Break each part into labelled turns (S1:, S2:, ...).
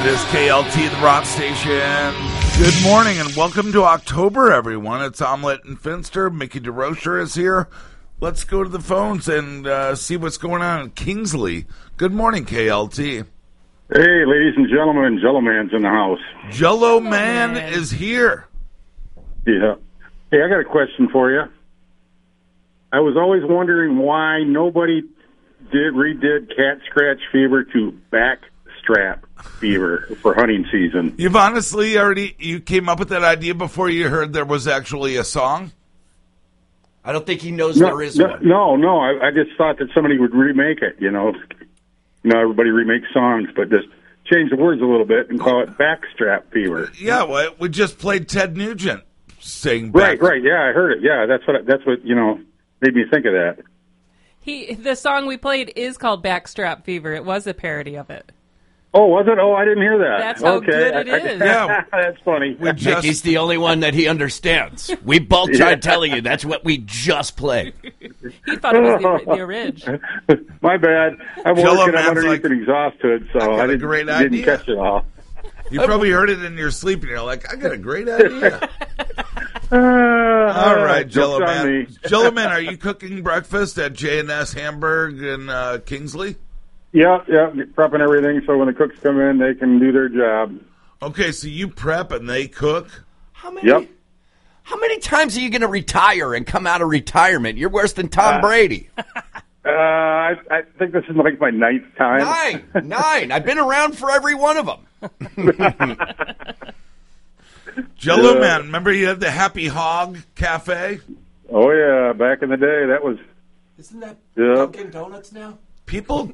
S1: It is KLT, the rock station. Good morning and welcome to October, everyone. It's Omelette and Finster. Mickey DeRocher is here. Let's go to the phones and see what's going on in Kingsley. Good morning, KLT.
S2: Hey, ladies and gentlemen, Jello-Man's in the house.
S1: Jello Man is here.
S2: Yeah. Hey, I got a question for you. I was always wondering why nobody redid cat scratch fever to backstrap fever for hunting season.
S1: You've honestly you came up with that idea before you heard there was actually a song?
S3: I don't think he knows there is one.
S2: No. I just thought that somebody would remake it, You know, everybody remakes songs, but just change the words a little bit and call it backstrap fever.
S1: Yeah, well, we just played Ted Nugent saying back.
S2: Right. Yeah, I heard it. Yeah, that's what made me think of that.
S4: The song we played is called Backstrap Fever. It was a parody of it.
S2: Oh, was it? Oh, I didn't hear that.
S4: That's how good it is.
S1: Yeah,
S2: that's funny.
S3: Mickey's the only one that he understands. We both tried telling you that's what we just played.
S4: He thought it was the original.
S2: My bad. I'm working underneath an exhaust hood, so I didn't catch it all.
S1: You probably heard it in your sleep, and you're like, I got a great idea. All right, Jello Man. Jello Man, are you cooking breakfast at J&S Hamburg in Kingsley?
S2: Yeah, prepping everything so when the cooks come in, they can do their job.
S1: Okay, so you prep and they cook?
S3: How many times are you going to retire and come out of retirement? You're worse than Tom Brady.
S2: I think this is like my ninth time.
S3: Nine. I've been around for every one of them.
S1: Jello Man, remember you had the Happy Hog Cafe?
S2: Oh, yeah, back in the day, that was...
S3: Isn't that Dunkin' Donuts now?
S1: People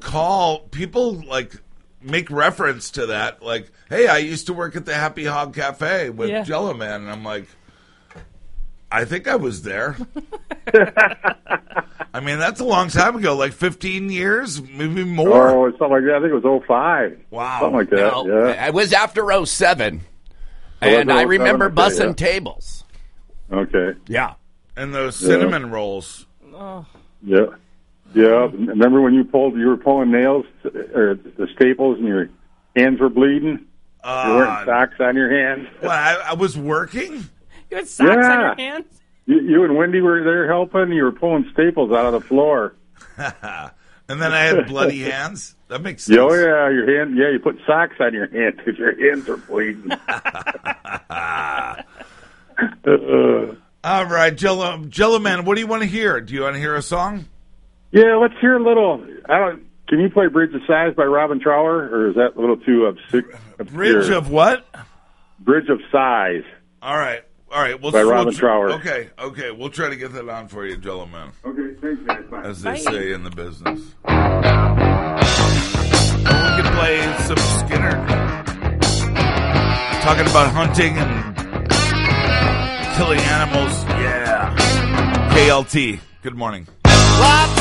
S1: make reference to that, like, hey, I used to work at the Happy Hog Cafe with Jello Man, and I'm like, I think I was there. I mean, that's a long time ago, like 15 years, maybe more.
S2: Oh, something like that. I think it was 05.
S1: Wow.
S2: Something like that, yeah.
S3: It was after 07, and I remember bussing tables.
S2: Okay.
S3: Yeah.
S1: And those cinnamon rolls.
S4: Oh.
S2: Yeah. Yeah, remember when you were pulling nails or the staples and your hands were bleeding? You wearing socks on your hands?
S1: Well, I was working?
S4: You had socks on your hands?
S2: You and Wendy were there helping. You were pulling staples out of the floor.
S1: And then I had bloody hands? That makes sense.
S2: Oh, yeah, your hand. Yeah, you put socks on your hands because your hands are bleeding.
S1: All right, Jello Man, what do you want to hear? Do you want to hear a song?
S2: Yeah, let's hear a little. Can you play "Bridge of Sighs" by Robin Trower, or is that a little too obscure?
S1: Bridge of what?
S2: "Bridge of Sighs."
S1: All right.
S2: By Robin Trower.
S1: Okay. We'll try to get that on for you, Jello Man.
S2: Okay, thanks, guys. Bye.
S1: As they say in the business. We can play some Skinner. Talking about hunting and killing animals. Yeah. KLT. Good morning.